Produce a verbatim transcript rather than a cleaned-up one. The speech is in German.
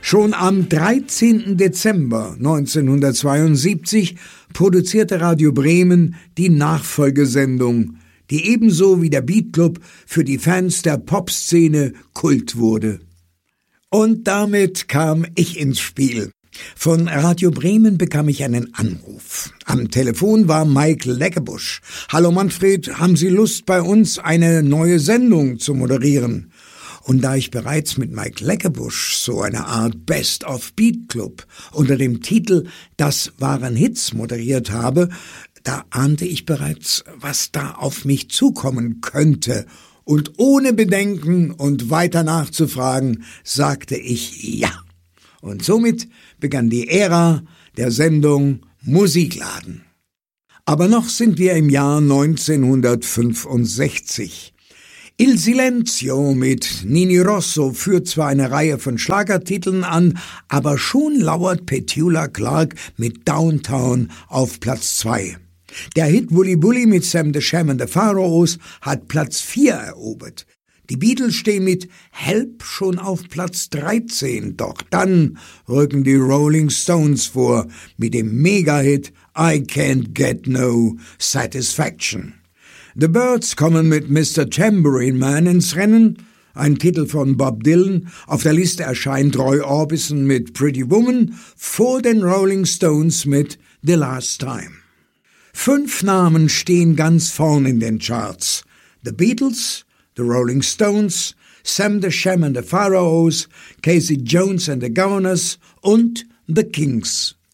Schon am dreizehnten Dezember neunzehnhundertzweiundsiebzig produzierte Radio Bremen die Nachfolgesendung, die ebenso wie der Beat Club für die Fans der Popszene Kult wurde. Und damit kam ich ins Spiel. Von Radio Bremen bekam ich einen Anruf. Am Telefon war Mike Leckebusch. »Hallo Manfred, haben Sie Lust, bei uns eine neue Sendung zu moderieren?« Und da ich bereits mit Mike Leckebusch so eine Art Best of Beat Club unter dem Titel »Das waren Hits« moderiert habe, da ahnte ich bereits, was da auf mich zukommen könnte. Und ohne Bedenken und weiter nachzufragen, sagte ich ja. Und somit begann die Ära der Sendung Musikladen. Aber noch sind wir im Jahr neunzehnhundertfünfundsechzig. Il Silenzio mit Nini Rosso führt zwar eine Reihe von Schlagertiteln an, aber schon lauert Petula Clark mit Downtown auf Platz zwei. Der Hit Wooly Bully mit Sam the Sham and the Pharaohs hat Platz vier erobert. Die Beatles stehen mit Help schon auf Platz dreizehn, doch dann rücken die Rolling Stones vor mit dem Mega-Hit I Can't Get No Satisfaction. The Byrds kommen mit Mister Tambourine Man ins Rennen, ein Titel von Bob Dylan. Auf der Liste erscheint Roy Orbison mit Pretty Woman, vor den Rolling Stones mit The Last Time. Fünf Namen stehen ganz vorn in den Charts. The Beatles, The Rolling Stones, Sam the Sham and the Pharaohs, Casey Jones and the Governors und The Kings.